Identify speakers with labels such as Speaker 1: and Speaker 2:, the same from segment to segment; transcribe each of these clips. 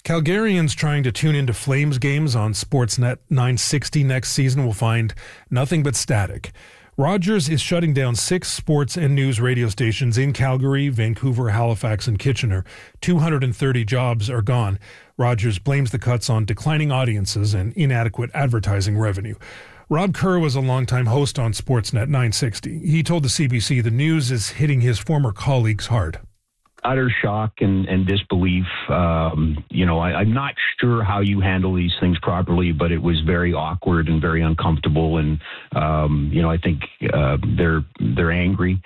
Speaker 1: Calgarians trying to tune into Flames games on Sportsnet 960 next season will find nothing but static. Rogers is shutting down 6 sports and news radio stations in Calgary, Vancouver, Halifax, and Kitchener. 230 jobs are gone. Rogers blames the cuts on declining audiences and inadequate advertising revenue. Rob Kerr was a longtime host on Sportsnet 960. He told the CBC the news is hitting his former colleagues hard.
Speaker 2: Utter shock and disbelief. I'm not sure how you handle these things properly, but it was very awkward and very uncomfortable. And, I think they're angry.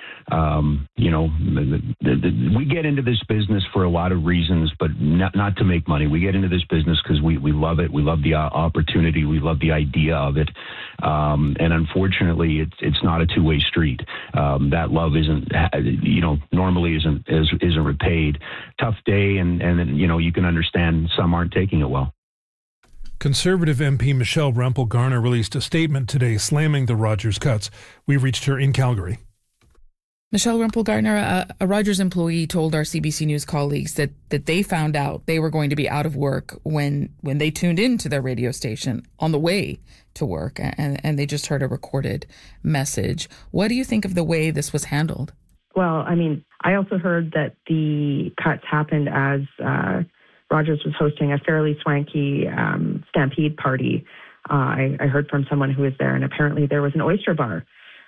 Speaker 2: We get into this business for a lot of reasons, but not to make money. We get into this business because we love it. We love the opportunity. We love the idea of it. And unfortunately, it's not a two-way street. That love normally isn't repaid. Tough day, and you can understand some aren't taking it well.
Speaker 1: Conservative MP Michelle Rempel-Garner released a statement today slamming the Rogers cuts. We reached her in Calgary.
Speaker 3: Michelle Rempel-Garner, a Rogers employee, told our CBC News colleagues that they found out they were going to be out of work when they tuned into their radio station on the way to work, and they just heard a recorded message. What do you think of the way this was handled?
Speaker 4: Well, I also heard that the cuts happened as Rogers was hosting a fairly swanky Stampede party. I heard from someone who was there, and apparently there was an oyster bar.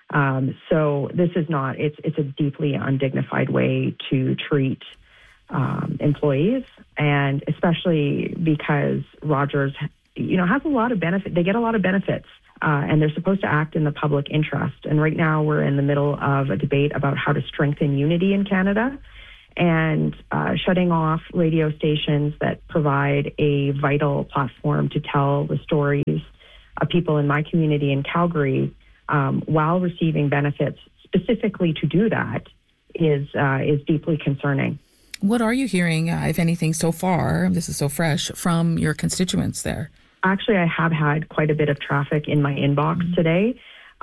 Speaker 4: So this is not, it's a deeply undignified way to treat employees, and especially because Rogers, has a lot of benefit. They get a lot of benefits. And they're supposed to act in the public interest. And right now we're in the middle of a debate about how to strengthen unity in Canada, and shutting off radio stations that provide a vital platform to tell the stories of people in my community in Calgary while receiving benefits specifically to do that is deeply concerning.
Speaker 3: What are you hearing, if anything, so far, this is so fresh, from your constituents there?
Speaker 4: Actually, I have had quite a bit of traffic in my inbox today.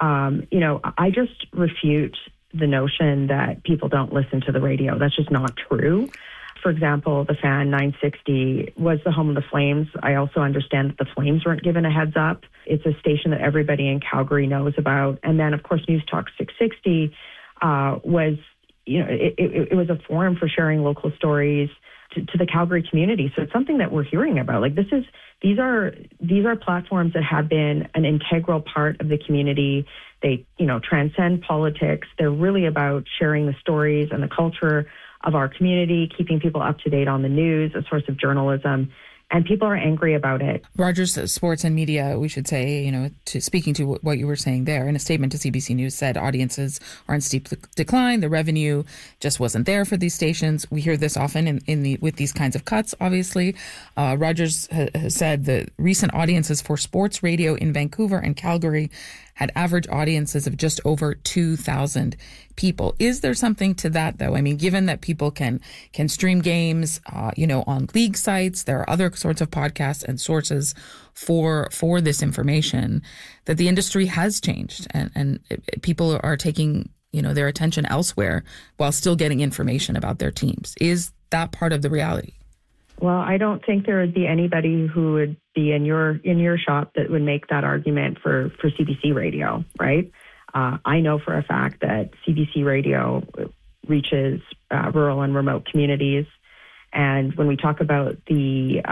Speaker 4: I just refute the notion that people don't listen to the radio. That's just not true. For example, the Fan 960 was the home of the Flames. I also understand that the Flames weren't given a heads up. It's a station that everybody in Calgary knows about. And then, of course, News Talk 660 was, it was a forum for sharing local stories to the Calgary community. So it's something that we're hearing about. These are platforms that have been an integral part of the community. They, transcend politics. They're really about sharing the stories and the culture of our community, keeping people up to date on the news, a source of journalism. And people are angry about it. Rogers
Speaker 3: Sports and Media, we should say, speaking to what you were saying there, in a statement to CBC News, said audiences are in steep decline. The revenue just wasn't there for these stations. We hear this often with these kinds of cuts, obviously. Rogers has said that recent audiences for sports radio in Vancouver and Calgary had average audiences of just over 2,000 people. Is there something to that, though? Given that people can stream games, on league sites, there are other sorts of podcasts and sources for this information, that the industry has changed and people are taking, their attention elsewhere while still getting information about their teams. Is that part of the reality?
Speaker 4: Well, I don't think there would be anybody who would be in your shop that would make that argument for CBC Radio, right? I know for a fact that CBC Radio reaches rural and remote communities, and when we talk about the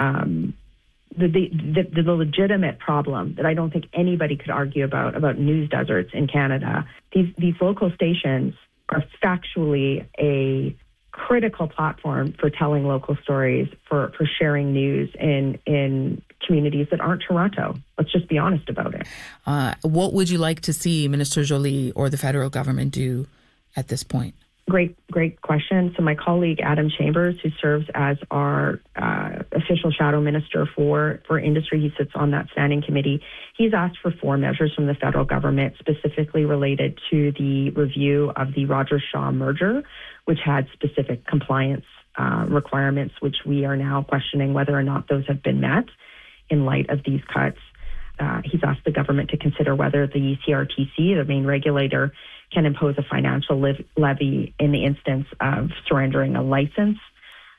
Speaker 4: legitimate problem that I don't think anybody could argue about news deserts in Canada, these local stations are factually a critical platform for telling local stories, for sharing news in communities that aren't Toronto. Let's just be honest about it.
Speaker 3: What would you like to see Minister Joly or the federal government do at this point?
Speaker 4: Great question. So my colleague Adam Chambers, who serves as our official shadow minister for industry, he sits on that standing committee. He's asked for 4 measures from the federal government specifically related to the review of the Rogers-Shaw merger, which had specific compliance requirements, which we are now questioning whether or not those have been met in light of these cuts. He's asked the government to consider whether the CRTC, the main regulator, can impose a financial levy in the instance of surrendering a license.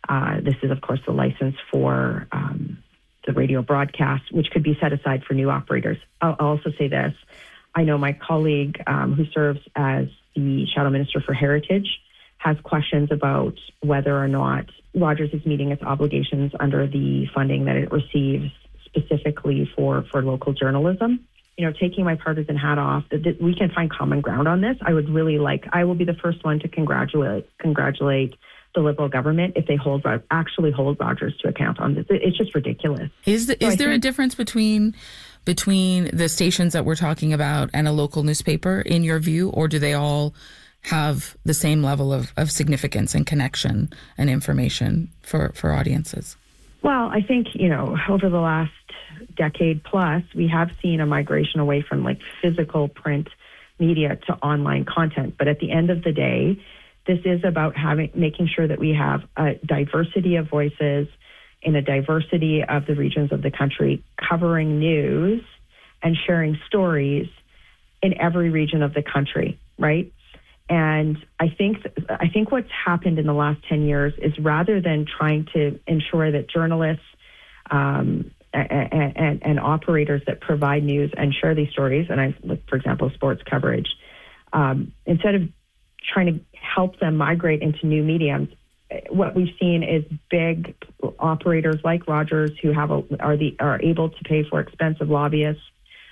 Speaker 4: This is, of course, the license for the radio broadcast, which could be set aside for new operators. I'll also say this. I know my colleague who serves as the Shadow Minister for Heritage has questions about whether or not Rogers is meeting its obligations under the funding that it receives specifically for local journalism. You know, taking my partisan hat off, that we can find common ground on this. I will be the first one to congratulate the Liberal government if they actually hold Rogers to account on this. It's just ridiculous.
Speaker 3: Is there a difference between the stations that we're talking about and a local newspaper, in your view, or do they all have the same level of significance and connection and information for audiences?
Speaker 4: Well, I think, over the last decade plus, we have seen a migration away from physical print media to online content. But at the end of the day, this is about making sure that we have a diversity of voices in a diversity of the regions of the country, covering news and sharing stories in every region of the country, right? And I think what's happened in the last 10 years is, rather than trying to ensure that journalists and operators that provide news and share these stories, and for example, sports coverage, instead of trying to help them migrate into new mediums, what we've seen is big operators like Rogers, who are able to pay for expensive lobbyists.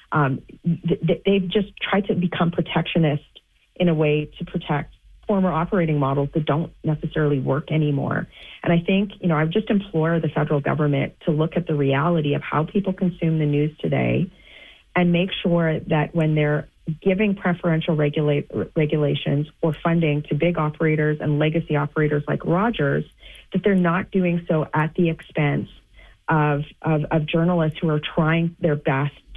Speaker 4: They've just tried to become protectionist in a way to protect former operating models that don't necessarily work anymore. And I think, I would just implore the federal government to look at the reality of how people consume the news today and make sure that when they're giving preferential regulations or funding to big operators and legacy operators like Rogers, that they're not doing so at the expense of journalists who are trying their best